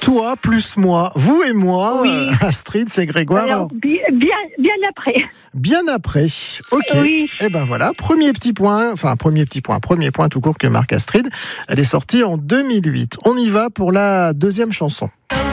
Toi plus moi, vous et moi, Oui. Astrid, c'est Grégoire. Alors, bien après. Bien après. Ok. Oui. Et ben voilà, premier point tout court que marque Astrid. Elle est sortie en 2008. On y va pour la deuxième chanson.